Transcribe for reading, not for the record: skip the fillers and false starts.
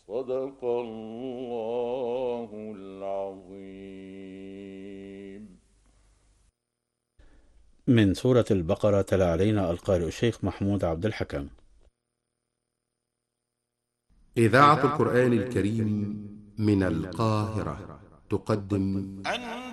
صدق الله العظيم. من سورة البقرة تلا علينا القارئ الشيخ محمود عبد الحكم. إذاعة القرآن الكريم من القاهرة تقدم